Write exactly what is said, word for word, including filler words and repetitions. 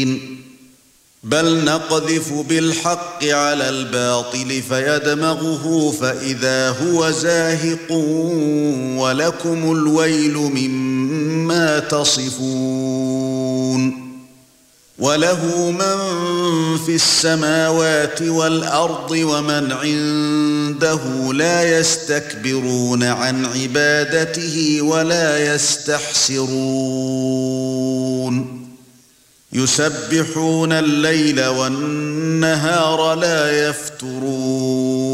بل نقذف بالحق على الباطل فيدمغه فإذا هو زاهق ولكم الويل مما تصفون وله من في السماوات والأرض ومن عنده لا يستكبرون عن عبادته ولا يستحسرون يسبحون الليل والنهار لا يفترون